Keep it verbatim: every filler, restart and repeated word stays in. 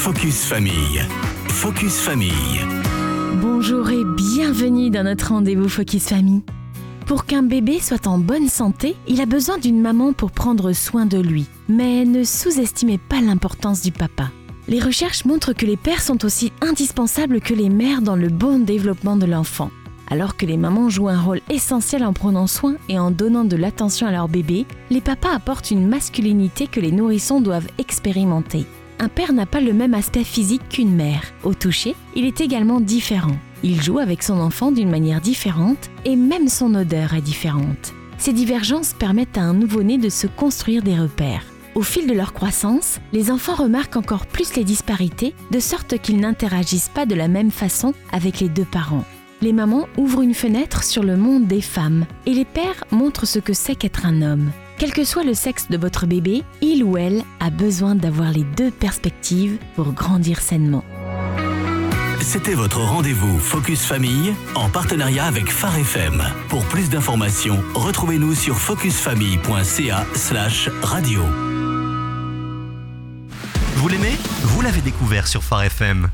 Focus Famille. Focus Famille. Bonjour et bienvenue dans notre rendez-vous Focus Famille. Pour qu'un bébé soit en bonne santé, il a besoin d'une maman pour prendre soin de lui. Mais ne sous-estimez pas l'importance du papa. Les recherches montrent que les pères sont aussi indispensables que les mères dans le bon développement de l'enfant. Alors que les mamans jouent un rôle essentiel en prenant soin et en donnant de l'attention à leur bébé, les papas apportent une masculinité que les nourrissons doivent expérimenter. Un père n'a pas le même aspect physique qu'une mère. Au toucher, il est également différent. Il joue avec son enfant d'une manière différente et même son odeur est différente. Ces divergences permettent à un nouveau-né de se construire des repères. Au fil de leur croissance, les enfants remarquent encore plus les disparités, de sorte qu'ils n'interagissent pas de la même façon avec les deux parents. Les mamans ouvrent une fenêtre sur le monde des femmes et les pères montrent ce que c'est qu'être un homme. Quel que soit le sexe de votre bébé, il ou elle a besoin d'avoir les deux perspectives pour grandir sainement. C'était votre rendez-vous Focus Famille en partenariat avec Phare F M. Pour plus d'informations, retrouvez-nous sur focusfamille point c a slash radio. Vous l'aimez ? Vous l'avez découvert sur Phare F M.